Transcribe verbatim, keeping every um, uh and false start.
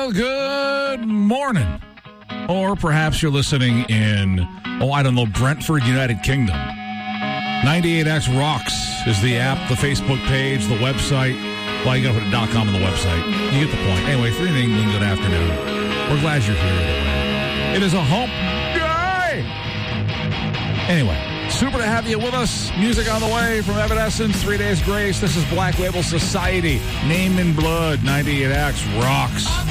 Well, good morning. Or perhaps you're listening in, oh, I don't know, Brentford, United Kingdom. ninety-eight X Rocks is the app, the Facebook page, the website. Well, you got to put a .com on the website. You get the point. Anyway, if you're in England, good afternoon. We're glad you're here. It is a hump day. Anyway, super to have you with us. Music on the way from Evanescence, Three Days Grace. This is Black Label Society. Name in Blood, ninety-eight X Rocks.